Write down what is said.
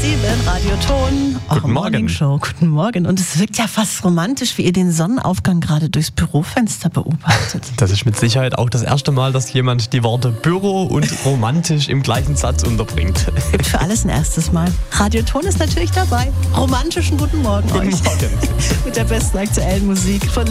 Radio Ton. Guten Morgen. Show. Guten Morgen. Und es wirkt ja fast romantisch, wie ihr den Sonnenaufgang gerade durchs Bürofenster beobachtet. Das ist mit Sicherheit auch das erste Mal, dass jemand die Worte Büro und romantisch im gleichen Satz unterbringt. Gibt für alles ein erstes Mal. Radio Ton ist natürlich dabei. Romantischen guten Morgen Guten euch. Morgen. Mit der besten aktuellen Musik von